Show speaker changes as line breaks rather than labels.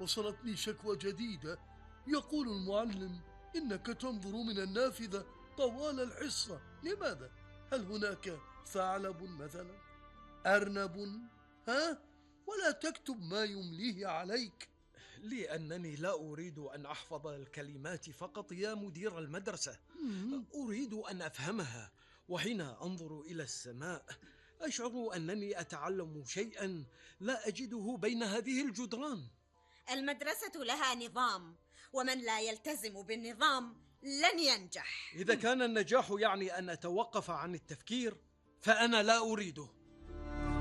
وصلتني شكوى جديدة. يقول المعلم إنك تنظر من النافذة طوال الحصة. لماذا؟ هل هناك ثعلب مثلا؟ أرنب؟ ولا تكتب ما يمليه عليك.
لأنني لا أريد أن أحفظ الكلمات فقط يا مدير المدرسة، أريد أن أفهمها. وحين أنظر إلى السماء أشعر أنني أتعلم شيئا لا أجده بين هذه الجدران.
المدرسة لها نظام، ومن لا يلتزم بالنظام لن ينجح.
إذا كان النجاح يعني أن أتوقف عن التفكير فأنا لا أريده.